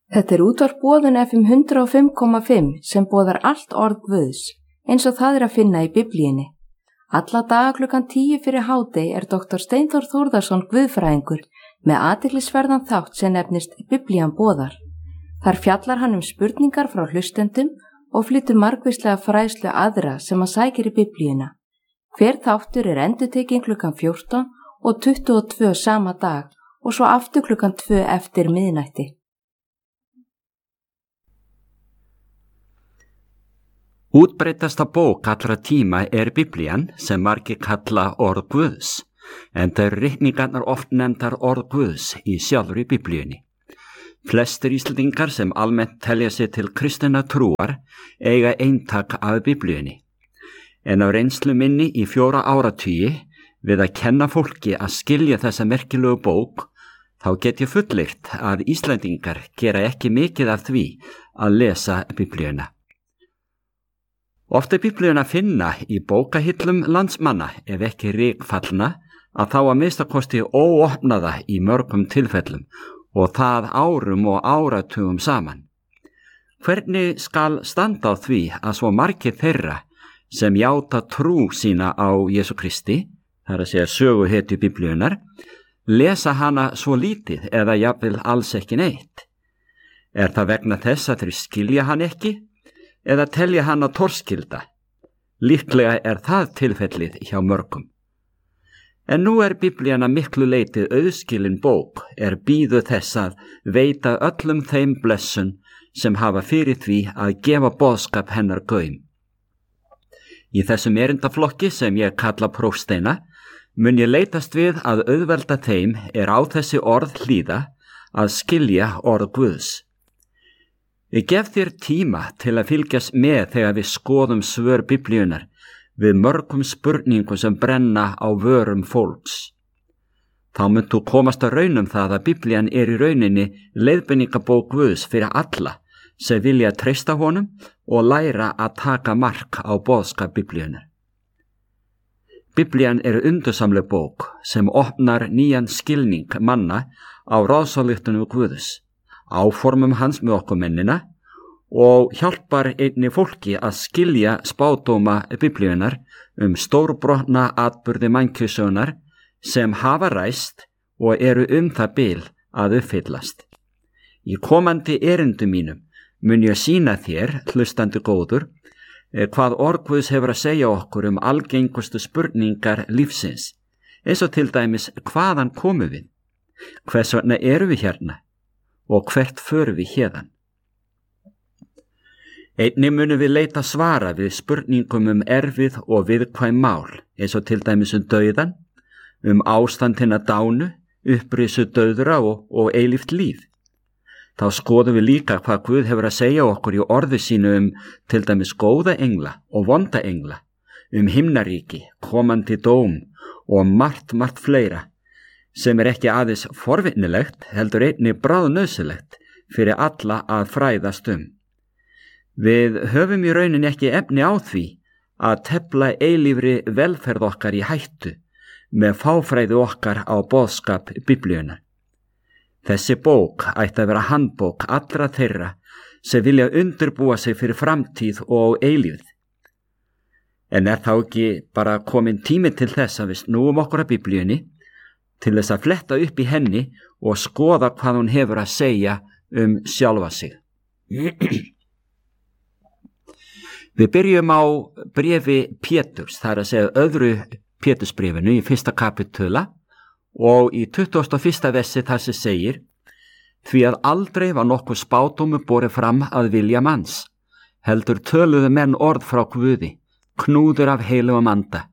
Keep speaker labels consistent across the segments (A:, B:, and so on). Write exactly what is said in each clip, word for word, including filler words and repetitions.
A: Þetta er útvarp Boðun F M hundrað og fimm komma fimm sem boðar allt orð Guðs, eins og það er að finna í Biblíunni. Alla daga klukkan tíu fyrir hádegi er doktor Steinþór Þórðarson guðfræðingur með athyglisverðan þátt sem nefnist Biblían boðar. Þar fjallar hann um spurningar frá hlustendum og flytur margvíslega fræðslu aðra sem að sækir í Biblíuna. Hver þáttur er endurtekinn klukkan fjórtán og tuttugu og tvö sama dag og svo aftur klukkan tvö eftir miðnætti.
B: Útbreiddasta bók allra tíma er Biblían sem margir kalla orð Guðs, en það eru ritningarnar oft nefndar orð Guðs í sjálfri Biblíunni. Flestir Íslendingar sem almennt telja sig til kristinna trúar eiga eintak af Biblíunni. En á reynslu minni í fjóra áratugi við að kenna fólki að skilja þessa merkilegu bók, þá get ég fullyrt að Íslendingar gera ekki mikið af því að lesa Biblíuna. Oft er Biblíuna að finna í bókahillum landsmanna ef ekki rykfallna að þá að minnstakosti óopnaða í mörgum tilfellum og það árum og áratugum saman. Hvernig skal standa á því að svo margir þeirra sem játa trú sína á Jesú Kristi, það er að segja söguhetju Biblíunar, lesa hana svo lítið eða jafnvel alls ekki neitt? Er það vegna þess að þeir skilja hann ekki? Eða telja hann að torskilda? Líklega er það tilfellið hjá mörgum. En nú er Biblían að miklu leyti auðskilin bók er bíðu þess að veita öllum þeim blessun sem hafa fyrir því að gefa boðskap hennar gaum. Í þessum erindaflokki sem ég kalla prófsteina mun ég leitast við að auðvelda þeim er á þessi orð hlýða að skilja orð Guðs. Ég gef þér tíma til að fylgjast með þegar við skoðum svör Biblíunar við mörgum spurningum sem brenna á vörum fólks. Þá munt þú komast að raunum það að Biblían er í rauninni leiðbeiningabók Guðs fyrir alla sem vilja treysta honum og læra að taka mark á boðskap Biblíunar. Biblían er undursamleg bók sem opnar nýjan skilning manna á ráðsályktunum Guðs, áformum hans með okkur mennina og hjálpar einni fólki að skilja spádóma Biblíunar um stórbrotna atburði mannkynssögunnar sem hafa ræst og eru um það bil að uppfyllast. Í komandi erindum mínum mun ég sýna þér, hlustandi góður, hvað orð Guðs hefur að segja okkur um algengustu spurningar lífsins, eins og til dæmis hvaðan komum við, hvers vegna eru við hérna og hvert förum við héðan. Einnig munum við leita svara við spurningum um erfið og viðkvæm mál, eins og til dæmis um dauðan, um ástand hinna dánu, upprisu dauðra og, og eilíft líf. Þá skoðum við líka hvað Guð hefur að segja okkur í orði sínu um til dæmis góða engla og vonda engla, um himnaríki, komandi dóm og margt, margt fleira, sem er ekki aðeins forvitnilegt, heldur einnig bráðnauðsynlegt fyrir alla að fræðast um. Við höfum í rauninni ekki efni á því að tefla eilífri velferð okkar í hættu með fáfræði okkar á boðskap Biblíunar. Þessi bók ætti að vera handbók allra þeirra sem vilja undirbúa sig fyrir framtíð og eilífð. En er þá ekki bara komin tími til þess að við snúum okkur að Biblíunni til þess að fletta upp í henni og skoða hvað hún hefur að segja um sjálfa sig. Við byrjum á bréfi Péturs, það er að segja öðru Pétursbréfinu í fyrsta kapitula og í tuttugasta og fyrsta versi þar sem segir: því að aldrei var nokkuð spádómur borið fram að vilja manns, heldur töluðu menn orð frá Guði, knúður af heilugum anda.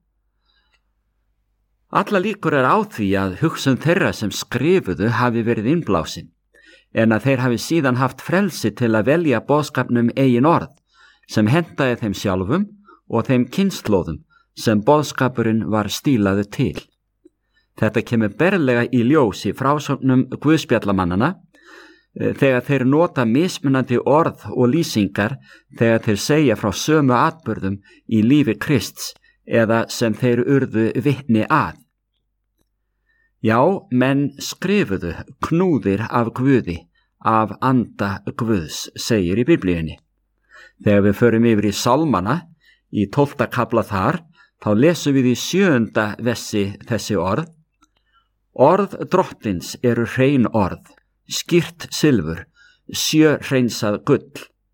B: Alla líkur er á því að hugsun þeirra sem skrifuðu hafi verið innblásin, en að þeir hafi síðan haft frelsi til að velja boðskapnum eigin orð, sem hentaði þeim sjálfum og þeim kynslóðum sem boðskapurinn var stílaðu til. Þetta kemur berlega í ljós í frásögnum guðspjallamannana þegar þeir nota mismunandi orð og lýsingar þegar þeir segja frá sömu atburðum í lífi Krists eða sem þeir urðu vitni að. Já, menn skrifuðu knúðir af Guði af anda Guðs, segir í Biblíunni. Þegar við förum yfir í Sálmana, í tólfta kafla þar, þá lesum við í sjöunda vessi þessi orð. Orð drottins eru hrein orð, skýrt silfur, sjö hreinsað gull.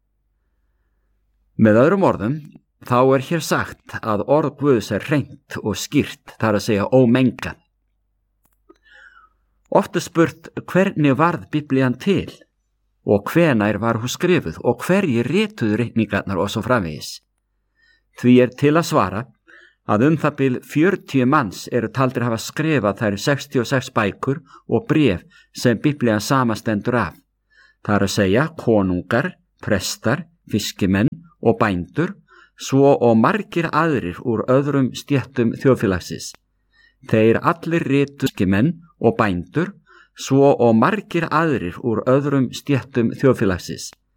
B: Með öðrum orðum, þá er hér sagt að orð Guðs er hreint og skýrt, þar að segja ómengað. Oft er spurt hvernig varð Biblían til og hvenær var hún skrifuð og hverjir rituðu ritningarnar og svo framvegis. Því er til að svara að um það bil fjörutíu manns eru taldir hafa skrifað þær sextíu og sex bækur og bréf sem Biblían samastendur af. Það er að segja konungar, prestar, fiskimenn og bændur, svo og margir aðrir úr öðrum stéttum þjóðfélagsins. Þeir allir rituðu fiskimenn og bændur, svo og margir aðrir úr öðrum stéttum þjóðfélagsins.